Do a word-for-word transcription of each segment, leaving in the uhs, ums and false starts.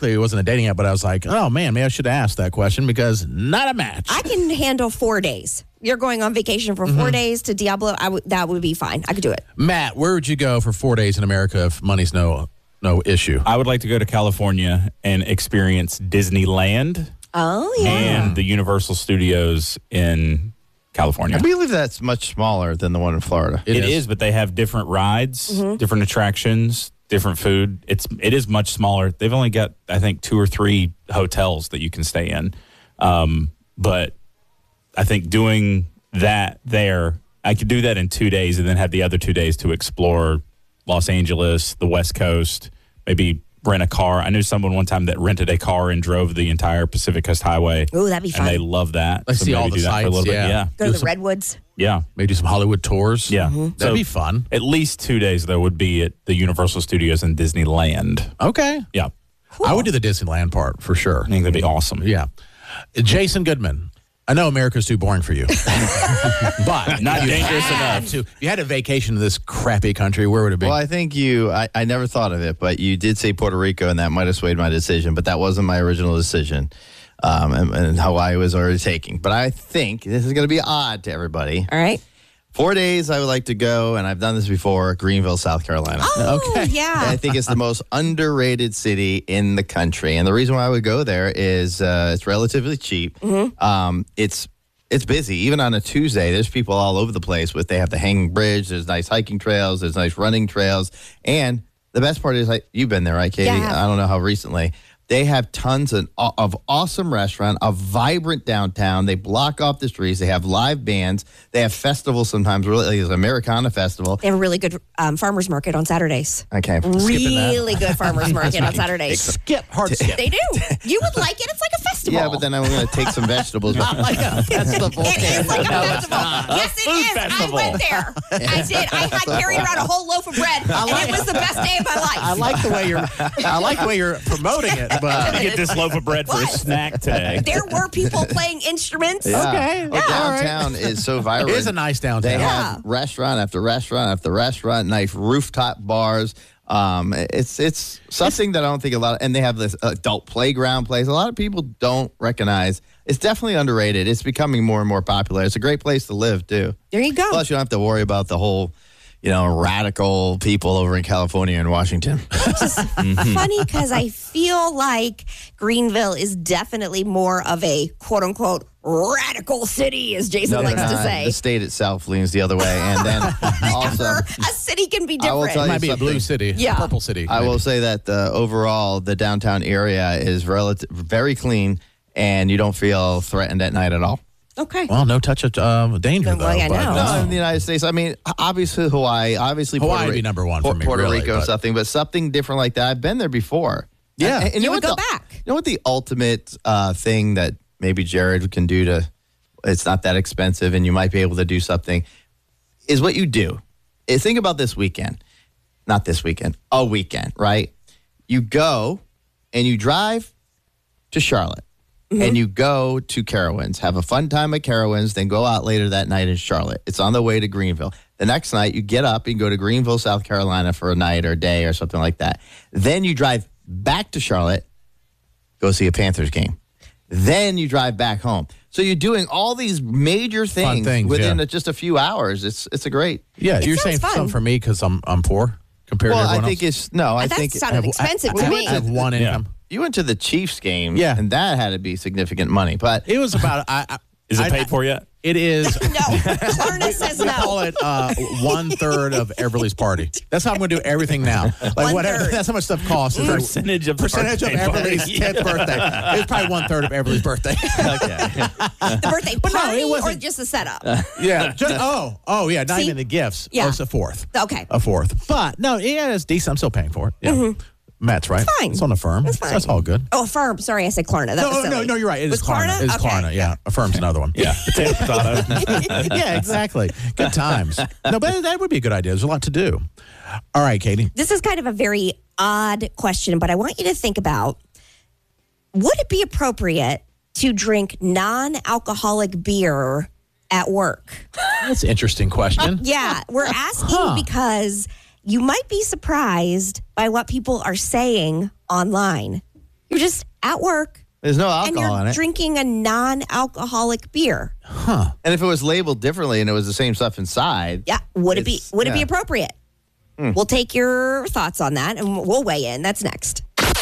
ironically, it wasn't a dating app, but I was like, oh, man, maybe I should have asked that question because not a match. I can handle four days. You're going on vacation for four mm-hmm. days to Diablo. I w- that would be fine. I could do it. Matt, where would you go for four days in America if money's no no issue? I would like to go to California and experience Disneyland. Oh, yeah. And the Universal Studios in California. I believe that's much smaller than the one in Florida. It, it is. is, but they have different rides, mm-hmm. different attractions, different food. It's it is much smaller. They've only got, I think, two or three hotels that you can stay in. Um, but I think doing that there, I could do that in two days and then have the other two days to explore Los Angeles, the West Coast, maybe rent a car. I knew someone one time that rented a car and drove the entire Pacific Coast Highway. Oh, that'd be fun. And they love that. I so see all the do that sights, for a little yeah. bit. Yeah. Go do to the some, Redwoods. Yeah. Maybe do some Hollywood tours. Yeah. Mm-hmm. That'd so be fun. At least two days, though, would be at the Universal Studios and Disneyland. Okay. Yeah. Cool. I would do the Disneyland part for sure. I think that'd be awesome. Yeah. Jason Goodman. I know America's too boring for you, but not you dangerous had enough. To, if you had a vacation to this crappy country, where would it be? Well, I think you, I, I never thought of it, but you did say Puerto Rico, and that might have swayed my decision, but that wasn't my original decision. Um, and, and Hawaii was already taking. But I think this is going to be odd to everybody. All right. Four days I would like to go, and I've done this before, Greenville, South Carolina. Oh, Okay. yeah. I think it's the most underrated city in the country. And the reason why I would go there is uh, it's relatively cheap. Mm-hmm. Um, it's it's busy. Even on a Tuesday, there's people all over the place. With They have the hanging bridge. There's nice hiking trails. There's nice running trails. And the best part is, like, you've been there, right, Katie? Yeah. I don't know how recently. They have tons of, of awesome restaurant, a vibrant downtown. They block off the streets. They have live bands. They have festivals sometimes. Really, it's Americana Festival. They have a really good um, farmers market on Saturdays. Okay, Really good farmers market on Saturdays. skip, hard skip. They do. You would like it. It's like a festival. Yeah, but then I'm going to take some vegetables. Not like a festival. It is like a festival. Yes, it is. festival. I went there. I did. I had carried around a whole loaf of bread, and it was the best day of my life. I like the way you're. I like the way you're promoting it, but Get this loaf of bread for a What? snack today. There were people playing instruments. Yeah. Okay. Well, Yeah, all right. downtown is so vibrant. it is a nice They downtown. Yeah. have restaurant after restaurant after restaurant, nice rooftop bars. Um, it's it's something that I don't think a lot of, and they have this adult playground place. A lot of people don't recognize. It's definitely underrated. It's becoming more and more popular. It's a great place to live too. There you go. Plus, you don't have to worry about the whole, you know, radical people over in California and Washington. Funny because I feel like Greenville is definitely more of a quote unquote radical city, as Jason No, they're likes to not. say. The state itself leans the other way, and then also. a city can be I will different. tell It you might be a blue something. city, Yeah. purple city. I maybe. will say that uh, overall, the downtown area is relative, very clean, and you don't feel threatened at night at all. Okay. Well, no touch of um, danger, Well, though. yeah, I but- know. No, in the United States, I mean, obviously Hawaii, obviously Hawaii Puerto would be Rico, number one for me, Puerto really, Rico, but- something, but something different like that. I've been there before. Yeah. and, and You know would what go the- back. You know what the ultimate uh, thing that maybe Jared can do to? It's not that expensive, and you might be able to do something. Is what you do. Is think about this weekend, not this weekend, a weekend, right? You go and you drive to Charlotte. And you go to Carowinds, have a fun time at Carowinds, then go out later that night in Charlotte. It's on the way to Greenville. The next night, you get up and go to Greenville, South Carolina for a night or a day or something like that. Then you drive back to Charlotte, go see a Panthers game. Then you drive back home. So you're doing all these major things, things, within yeah. a, just a few hours. It's it's a great. Yeah, It you're sounds saying fun. something for me because I'm I'm poor compared Well, to I everyone think else. it's no. I that think sounded expensive I, to I me. have one Yeah. income. you went to the Chiefs game. Yeah. and that had to be significant money. But It was about. I, I, Is it I- paid for yet? It is. No. Klarna says We call no. it uh, one third of Everly's party. That's how I'm going to do everything now. Like One whatever. third. That's how much stuff costs. It's like Percentage of the percentage of birthday party. Everly's tenth birthday. It's probably one third of Everly's birthday. The birthday But no, party it or wasn't- just the setup? Yeah. Just, oh, oh yeah. Not See? even the gifts. Yeah. Oh, it's a fourth. Okay. A fourth. But no, yeah, it's decent. I'm still paying for it. Yeah. Matt's right. It's fine. It's on a firm. It's fine. That's all good. Oh, Affirm. Sorry, I said Klarna. That No, was no, silly. no, you're right. It Was is Klarna. It is Okay. Klarna. Yeah. Affirm's another one. Yeah. Potato, potato. Yeah, exactly. Good times. No, but that would be a good idea. There's a lot to do. All right, Katie. This is kind of a very odd question, but I want you to think about, would it be appropriate to drink non-alcoholic beer at work? That's an interesting question. Yeah, we're asking Huh. because you might be surprised by what people are saying online. You're just at work. There's no And alcohol you're in it. drinking a non-alcoholic beer. Huh. And if it was labeled differently and it was the same stuff inside, Yeah, would it be It's- would it be yeah. appropriate? We'll take your thoughts on that and we'll weigh in. That's next.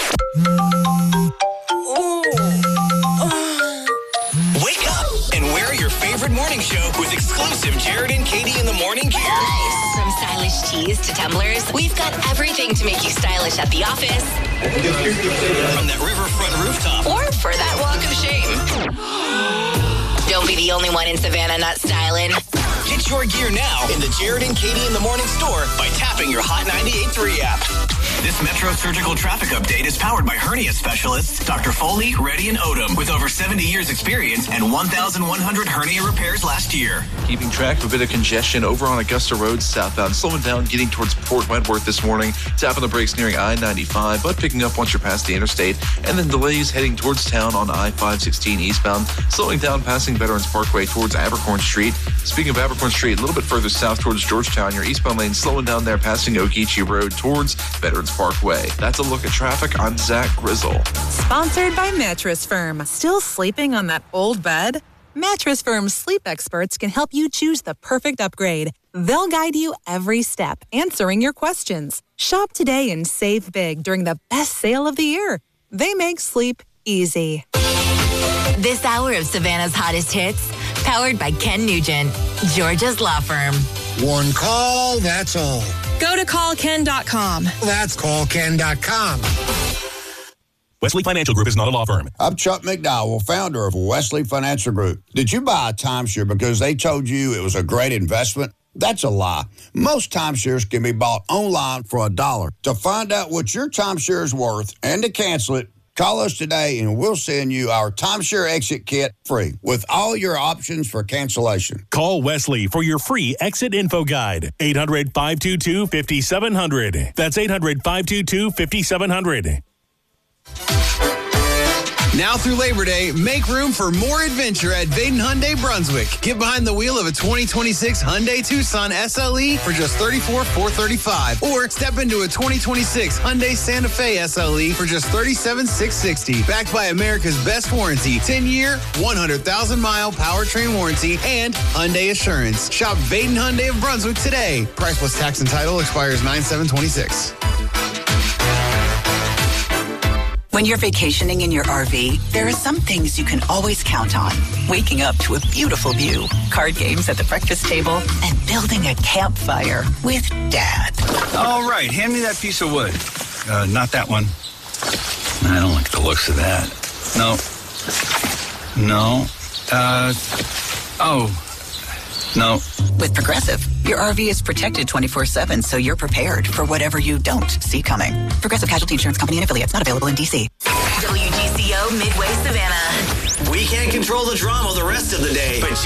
Wake up and wear your favorite morning show with exclusive Jared and Katie in the morning gear. Nice. From stylish tees to tumblers, we've got everything to make you stylish at the office From that riverfront rooftop. or for that walk of shame. Don't be the only one in Savannah not styling. Get your gear now in the Jared and Katie in the morning store by tapping your Hot ninety-eight point three app. This Metro Surgical Traffic Update is powered by hernia specialists Doctor Foley, Reddy, and Odom with over seventy years experience and one thousand one hundred hernia repairs last year. Keeping track of a bit of congestion over on Augusta Road southbound, slowing down getting towards Port Wentworth this morning. Tap on the brakes nearing I ninety-five, but picking up once you're past the interstate. And then delays heading towards town on I five sixteen eastbound, slowing down passing Veterans Parkway towards Abercorn Street. Speaking of Abercorn Street, a little bit further south towards Georgetown, your eastbound lane slowing down there passing Ogeechee Road towards Veterans Parkway. That's a look at traffic. I'm Zach Grizzle. Sponsored by Mattress Firm. Still sleeping on that old bed? Mattress Firm's sleep experts can help you choose the perfect upgrade. They'll guide you every step, answering your questions. Shop today and save big during the best sale of the year. They make sleep easy. This hour of Savannah's hottest hits, powered by Ken Nugent, Georgia's law firm. One call, that's all. Go to call ken dot com. That's call ken dot com. Wesley Financial Group is not a law firm. I'm Chuck McDowell, founder of Wesley Financial Group. Did you buy a timeshare because they told you it was a great investment? That's a lie. Most timeshares can be bought online for a dollar. To find out what your timeshare is worth and to cancel it, call us today and we'll send you our timeshare exit kit free with all your options for cancellation. Call Wesley for your free exit info guide. eight hundred, five two two, five seven zero zero. That's eight hundred, five two two, five seven zero zero. Now through Labor Day, make room for more adventure at Vaden Hyundai Brunswick. Get behind the wheel of a twenty twenty-six Hyundai Tucson S L E for just thirty-four thousand four hundred thirty-five dollars. Or step into a twenty twenty-six Hyundai Santa Fe S L E for just thirty-seven thousand six hundred sixty dollars. Backed by America's best warranty, ten-year, one hundred thousand mile powertrain warranty, and Hyundai Assurance. Shop Vaden Hyundai of Brunswick today. Price plus tax and title expires nine seven twenty-six. When you're vacationing in your R V, there are some things you can always count on. Waking up to a beautiful view, card games at the breakfast table, and building a campfire with Dad. All right, hand me that piece of wood. Uh, not that one. I don't like the looks of that. No. No. Uh, oh. No. With Progressive, your R V is protected twenty-four seven, so you're prepared for whatever you don't see coming. Progressive Casualty Insurance Company and affiliates, not available in D C. W G C O Midway Savannah. We can't control the drama the rest of the day, but